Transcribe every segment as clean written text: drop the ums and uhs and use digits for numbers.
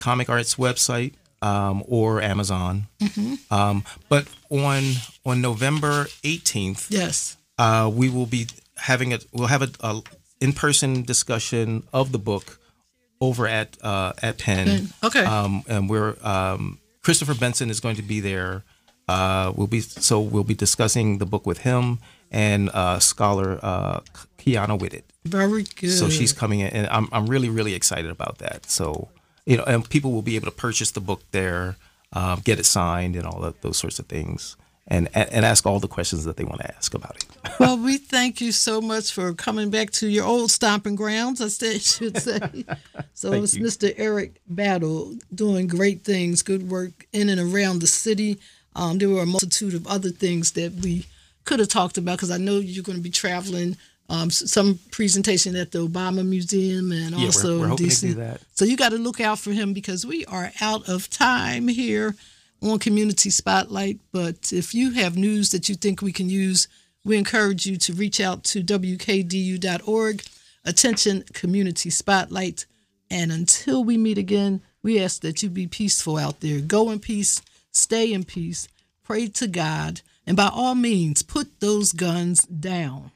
Comic Arts website or Amazon. But on November 18th, Yes. we will be we'll have a in-person discussion of the book over at Penn. Okay. And we're Christopher Benson is going to be there. We'll be discussing the book with him and scholar Kiana Whitted. Very good. So she's coming in, and I'm really, really excited about that. So, and people will be able to purchase the book there, get it signed, and all those sorts of things, and ask all the questions that they want to ask about it. Well, we thank you so much for coming back to your old stomping grounds, I should say. So it's Mr. Eric Battle doing great things, good work in and around the city. There were a multitude of other things that we could have talked about, because I know you're going to be traveling. Some presentation at the Obama Museum and also we're in hoping DC. to do that. So you got to look out for him, because we are out of time here on Community Spotlight. But if you have news that you think we can use, we encourage you to reach out to WKDU.org. Attention, Community Spotlight. And until we meet again, we ask that you be peaceful out there. Go in peace, stay in peace, pray to God, and by all means, put those guns down.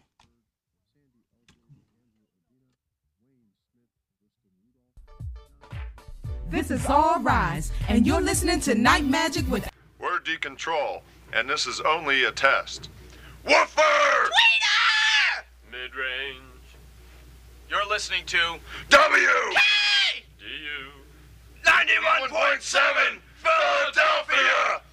This is All Rise, and you're listening to Night Magic with We're Decontrol, and this is only a test. Woofer! Tweeter! Mid-range. You're listening to W! K! DU. 91.7 Philadelphia!